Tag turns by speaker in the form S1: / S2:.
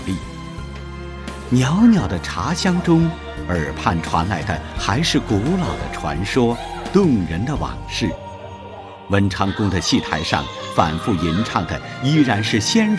S1: 丽。袅袅的茶香中，耳畔传来的还是古老的传说，动人的往事。文昌宫的戏台上反复吟唱的依然是先人